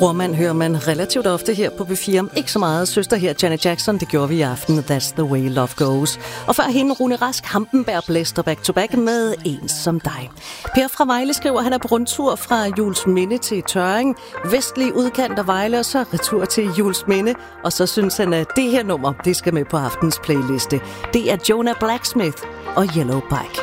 Brormand hører man relativt ofte her på B4. Ikke så meget søster her, Janet Jackson. Det gjorde vi i aften. That's the way love goes. Og før hende Rune Rask Hampenberg blæster back to back med En som dig. Per fra Vejle skriver, at han er på rundtur fra Juelsminde til Tørring. Vestlig udkant af Vejle, og så retur til Juelsminde. Og så synes han, at det her nummer, det skal med på aftens playliste. Det er Jonah Blacksmith og Yellow Bike.